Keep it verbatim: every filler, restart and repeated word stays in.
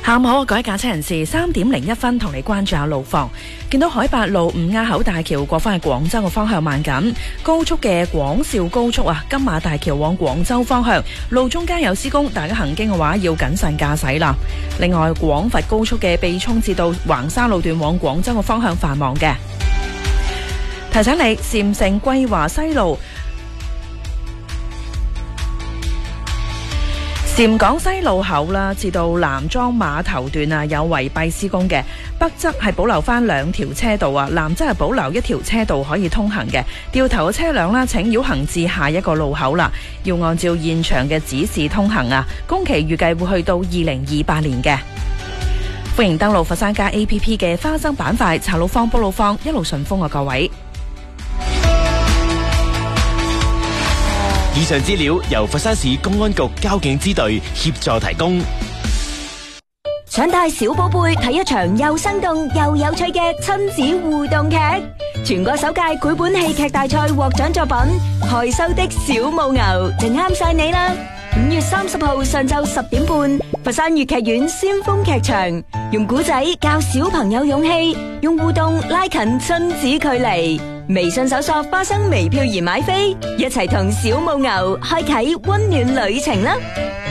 下午好，各位駕車人士，三點零一分同你關注下路況。見到海八路五亞口大橋過返去廣州嘅方向慢緊，高速嘅廣肇高速啊，金馬大橋往廣州方向路中間有施工，大家行經嘅話要謹慎駕駛啦。另外，廣佛高速嘅避涌至到橫沙路段往廣州嘅方向繁忙嘅。提醒你，禪城桂華西路禪港西路口啦，至到南莊碼頭段啊，有圍蔽施工嘅。北側係保留翻兩條車道啊，南側係保留一條車道可以通行嘅。掉頭嘅車輛啦，請繞行至下一個路口啦，要按照現場嘅指示通行啊。工期預計會去到二零二八年嘅。歡迎登錄佛山家 A P P 嘅花生板塊，查路況、報路況，一路順風啊，各位。 以上資料由佛山市公安局交警支隊協助提供。 想帶小寶貝睇一場又生動又有趣嘅親子互動劇，全國首屆繪本戲劇大賽獲獎作品《害羞的小母牛》就啱晒你啦！五月三十號上晝十點半，佛山粵劇院先鋒劇場，用古仔教小朋友勇氣，用互動拉近親子距離。微信搜索花生微票而買飛，一齊同小母牛開啟溫暖旅程啦！